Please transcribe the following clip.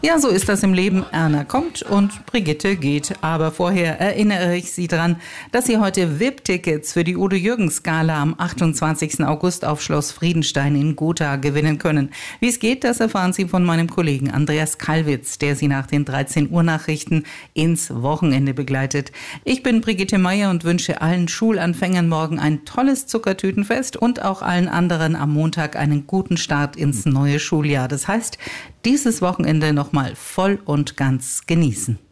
Ja, so ist das im Leben. Erna kommt und Brigitte geht. Aber vorher erinnere ich Sie daran, dass Sie heute VIP-Tickets für die Udo-Jürgens-Gala am 28. August auf Schloss Friedenstein in Gotha gewinnen können. Wie es geht, das erfahren Sie von meinem Kollegen Andreas Kallwitz, der Sie nach den 13 Uhr Nachrichten ins Wochenende begleitet. Ich bin Brigitte Meier und wünsche allen Schulanfängern morgen ein tolles Zuckertütenfest und auch allen anderen am Montag einen guten Start ins neue Schuljahr. Das heißt, dieses Wochenende nochmal voll und ganz genießen.